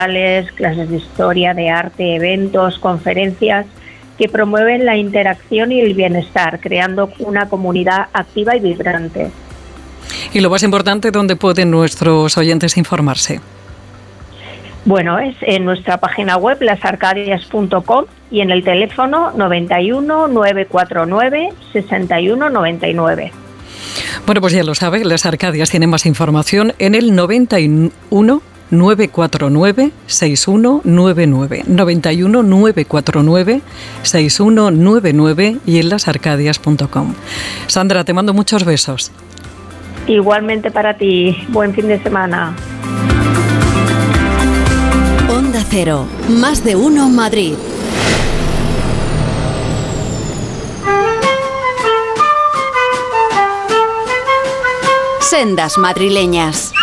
clases de historia, de arte, eventos, conferencias que promueven la interacción y el bienestar, creando una comunidad activa y vibrante. Y lo más importante, ¿dónde pueden nuestros oyentes informarse? Bueno, es en nuestra página web, lasarcadias.com, y en el teléfono 91 949 61 99. Bueno, pues ya lo sabe, Las Arcadias tiene más información en el 91 949 6199, 91 949 6199 y en lasarcadias.com. Sandra, te mando muchos besos. Igualmente para ti, buen fin de semana. Onda Cero, más de uno Madrid. Sendas madrileñas.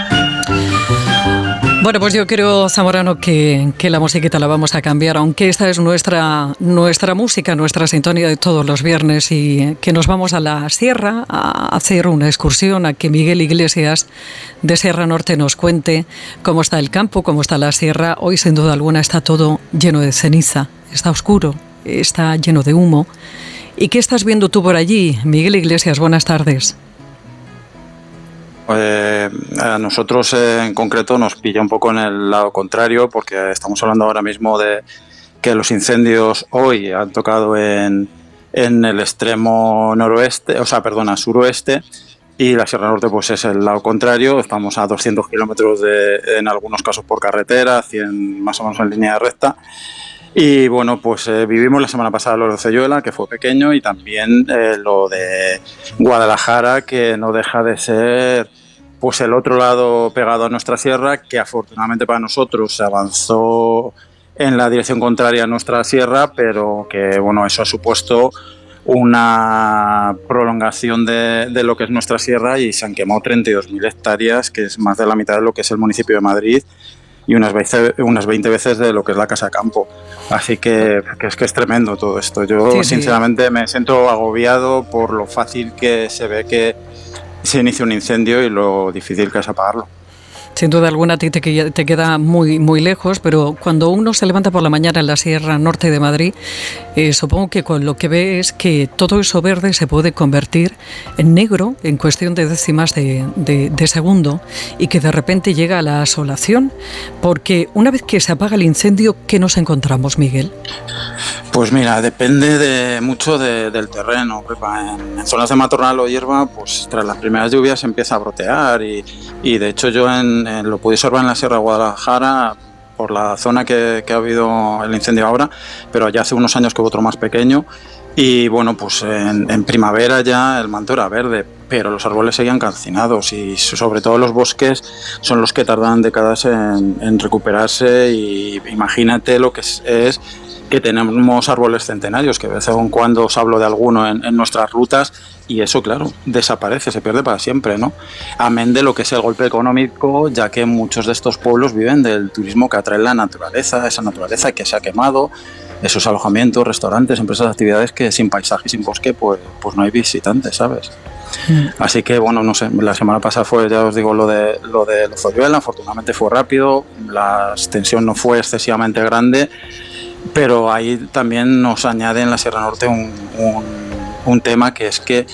Bueno, pues yo creo, Zamorano, que la musiquita la vamos a cambiar, aunque esta es nuestra música, nuestra sintonía de todos los viernes, y que nos vamos a la sierra a hacer una excursión, a que Miguel Iglesias de Sierra Norte nos cuente cómo está el campo, cómo está la sierra. Hoy, sin duda alguna, está todo lleno de ceniza, está oscuro, está lleno de humo. ¿Y qué estás viendo tú por allí, Miguel Iglesias? Buenas tardes. A nosotros en concreto nos pilla un poco en el lado contrario, porque estamos hablando ahora mismo de que los incendios hoy han tocado en el extremo suroeste, y la Sierra Norte pues es el lado contrario. Estamos a 200 kilómetros en algunos casos por carretera, 100 más o menos en línea recta. Y bueno, pues vivimos la semana pasada lo de Ceyuela, que fue pequeño, y también lo de Guadalajara, que no deja de ser pues el otro lado pegado a nuestra sierra, que afortunadamente para nosotros se avanzó en la dirección contraria a nuestra sierra, pero que bueno, eso ha supuesto una prolongación de lo que es nuestra sierra, y se han quemado 32.000 hectáreas, que es más de la mitad de lo que es el municipio de Madrid, y unas 20 veces de lo que es la Casa Campo. Así que es tremendo todo esto. Yo sinceramente me siento agobiado por lo fácil que se ve que se inicia un incendio y lo difícil que es apagarlo. Sin duda alguna a ti te queda muy, muy lejos, pero cuando uno se levanta por la mañana en la Sierra Norte de Madrid, supongo que con lo que ve es que todo eso verde se puede convertir en negro en cuestión de décimas de segundo, y que de repente llega la asolación, porque una vez que se apaga el incendio, ¿qué nos encontramos, Miguel? Pues mira, depende mucho del terreno. En zonas de matorral o hierba, pues tras las primeras lluvias empieza a brotear, y de hecho yo lo pude observar en la Sierra de Guadalajara, por la zona que ha habido el incendio ahora, pero ya hace unos años que hubo otro más pequeño, y bueno, pues en primavera ya el manto era verde, pero los árboles seguían calcinados, y sobre todo los bosques son los que tardan décadas en recuperarse. Y imagínate lo que es que tenemos árboles centenarios, que de vez en cuando os hablo de alguno en nuestras rutas, y eso, claro, desaparece, se pierde para siempre, ¿no? Amén de lo que es el golpe económico, ya que muchos de estos pueblos viven del turismo que atrae la naturaleza, esa naturaleza que se ha quemado, esos alojamientos, restaurantes, empresas, actividades que sin paisaje y sin bosque, pues no hay visitantes, ¿sabes? Así que, bueno, no sé, la semana pasada fue, ya os digo, lo de Zoyuela. Afortunadamente fue rápido, la extensión no fue excesivamente grande, pero ahí también nos añade en la Sierra Norte un tema, que es que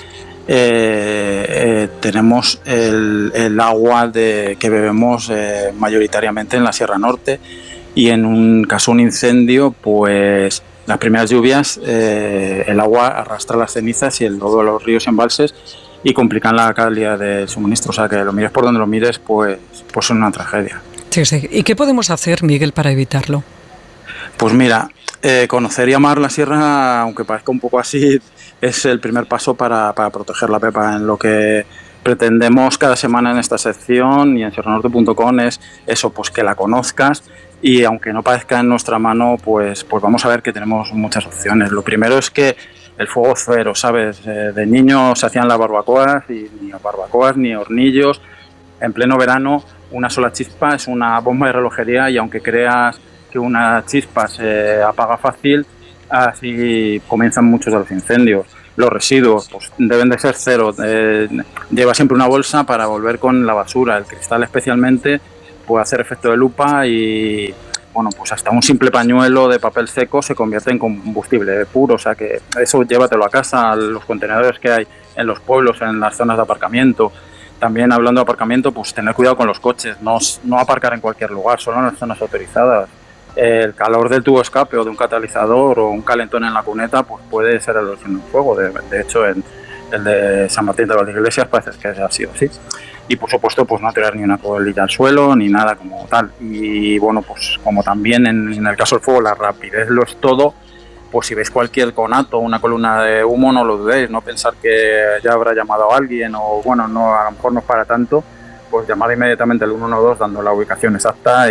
tenemos el agua que bebemos mayoritariamente en la Sierra Norte, y en un caso un incendio, pues las primeras lluvias, el agua arrastra las cenizas y el lodo de los ríos y embalses, y complican la calidad del suministro. O sea, que lo mires por donde lo mires, pues es una tragedia. Sí. ¿Y qué podemos hacer, Miguel, para evitarlo? Pues mira, conocer y amar la sierra, aunque parezca un poco así, es el primer paso para proteger la pepa. En lo que pretendemos cada semana en esta sección y en sierranorte.com es eso, pues que la conozcas, y aunque no parezca en nuestra mano, pues vamos a ver que tenemos muchas opciones. Lo primero es que el fuego cero, ¿sabes? De niño se hacían las barbacoas, y ni barbacoas ni hornillos. En pleno verano, una sola chispa es una bomba de relojería, y aunque creas que una chispa se apaga fácil, así comienzan muchos de los incendios. Los residuos pues deben de ser cero. Lleva siempre una bolsa para volver con la basura, el cristal especialmente, puede hacer efecto de lupa y bueno, pues hasta un simple pañuelo de papel seco se convierte en combustible puro, o sea que eso llévatelo a casa, a los contenedores que hay en los pueblos, en las zonas de aparcamiento. También hablando de aparcamiento, pues tener cuidado con los coches, no aparcar en cualquier lugar, solo en las zonas autorizadas. El calor del tubo escape o de un catalizador o un calentón en la cuneta pues puede ser el origen de un fuego. De hecho, el de San Martín de las Iglesias parece que ha sido así. Y por supuesto, pues no tirar ni una colilla al suelo ni nada como tal. Y bueno, pues como también en el caso del fuego la rapidez lo es todo, pues si veis cualquier conato, una columna de humo, no lo dudéis, no pensar que ya habrá llamado a alguien o bueno, no, a lo mejor no es para tanto, pues llamad inmediatamente al 112 dando la ubicación exacta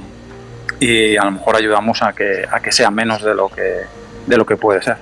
y a lo mejor ayudamos a que sea menos de lo que puede ser.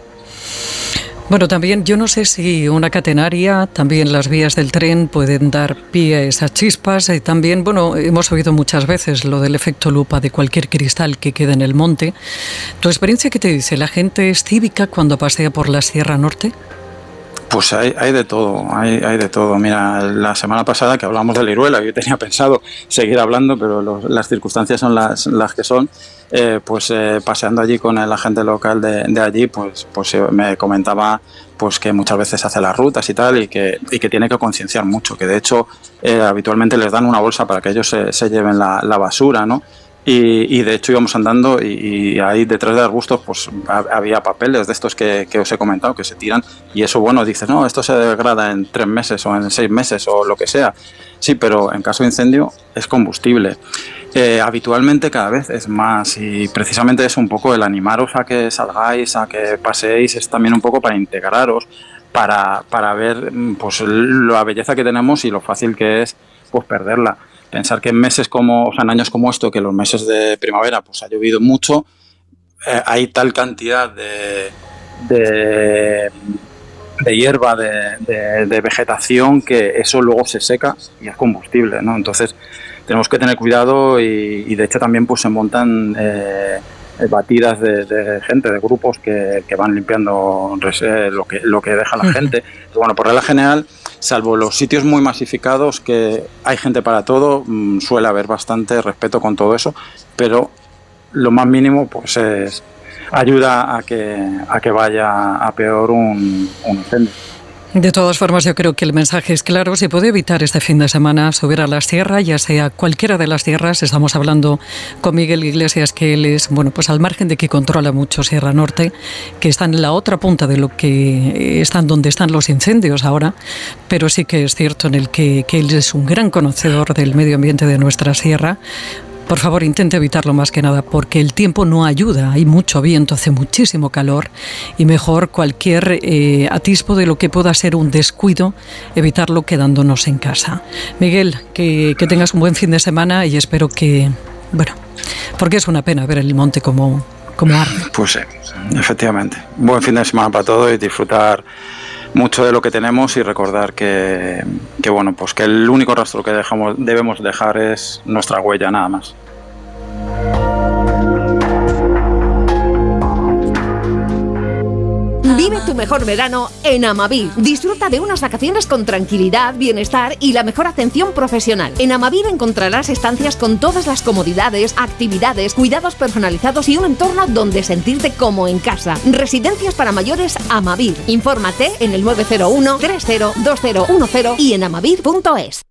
Bueno, también yo no sé si una catenaria, también las vías del tren pueden dar pie a esas chispas. También, bueno, hemos oído muchas veces lo del efecto lupa de cualquier cristal que quede en el monte. ¿Tu experiencia qué te dice? ¿La gente es cívica cuando pasea por la Sierra Norte? Pues hay de todo, hay de todo. Mira, la semana pasada que hablamos de la Iruela, yo tenía pensado seguir hablando, pero las circunstancias son las que son. Paseando allí con el agente local de allí, pues me comentaba pues que muchas veces hace las rutas y tal y que tiene que concienciar mucho, que de hecho habitualmente les dan una bolsa para que ellos se lleven la basura, ¿no? Y de hecho íbamos andando y ahí detrás de arbustos pues había papeles de estos que os he comentado que se tiran y eso, bueno, dices, no, esto se degrada en 3 meses o en 6 meses o lo que sea. Sí, pero en caso de incendio es combustible. Habitualmente cada vez es más y precisamente es un poco el animaros a que salgáis, a que paseéis, es también un poco para integraros, para ver pues la belleza que tenemos y lo fácil que es pues perderla. Pensar que en años como esto, que los meses de primavera pues ha llovido mucho, hay tal cantidad de hierba, de vegetación, que eso luego se seca y es combustible, ¿no? Entonces tenemos que tener cuidado y de hecho también pues se montan batidas de gente, de grupos que van limpiando lo que deja la gente. Pero bueno, por regla general, salvo los sitios muy masificados que hay gente para todo, suele haber bastante respeto con todo eso, pero lo más mínimo pues ayuda a que vaya a peor un incendio. De todas formas, yo creo que el mensaje es claro. Se puede evitar este fin de semana subir a la sierra, ya sea cualquiera de las tierras. Estamos hablando con Miguel Iglesias, que él es, bueno, pues al margen de que controla mucho Sierra Norte, que está en la otra punta de lo que están donde están los incendios ahora, pero sí que es cierto en el que él es un gran conocedor del medio ambiente de nuestra sierra. Por favor, intente evitarlo más que nada, porque el tiempo no ayuda. Hay mucho viento, hace muchísimo calor y mejor cualquier atisbo de lo que pueda ser un descuido, evitarlo quedándonos en casa. Miguel, que tengas un buen fin de semana y espero que, bueno, porque es una pena ver el monte como arde. Pues sí, efectivamente. Buen fin de semana para todos y disfrutar mucho de lo que tenemos y recordar que bueno, pues que el único rastro que debemos dejar es nuestra huella, nada más. Vive tu mejor verano en Amavir. Disfruta de unas vacaciones con tranquilidad, bienestar y la mejor atención profesional. En Amavir encontrarás estancias con todas las comodidades, actividades, cuidados personalizados y un entorno donde sentirte como en casa. Residencias para mayores Amavir. Infórmate en el 901 302010 y en amavir.es.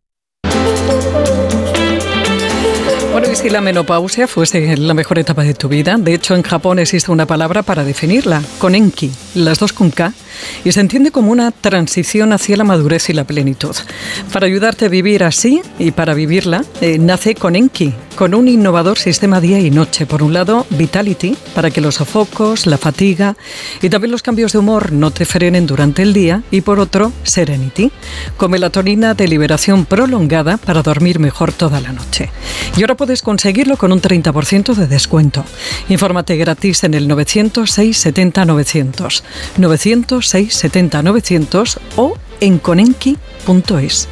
Bueno, y si la menopausia fuese la mejor etapa de tu vida, de hecho en Japón existe una palabra para definirla, konenki, las dos con K, y se entiende como una transición hacia la madurez y la plenitud. Para ayudarte a vivir así y para vivirla, nace Konenki, con un innovador sistema día y noche. Por un lado, Vitality, para que los sofocos, la fatiga y también los cambios de humor no te frenen durante el día, y por otro, Serenity, con melatonina de liberación prolongada para dormir mejor toda la noche. Y ahora puedes conseguirlo con un 30% de descuento. Infórmate gratis en el 900-670-900, 900-670-900 o en konenki.es.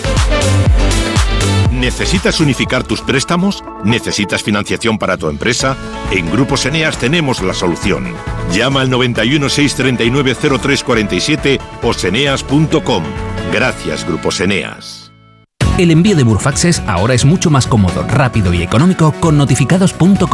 ¿Necesitas unificar tus préstamos? ¿Necesitas financiación para tu empresa? En Grupos Eneas tenemos la solución. Llama al 91 639 0347 o seneas.com. Gracias, Grupos Eneas. El envío de burofaxes ahora es mucho más cómodo, rápido y económico con notificados.com.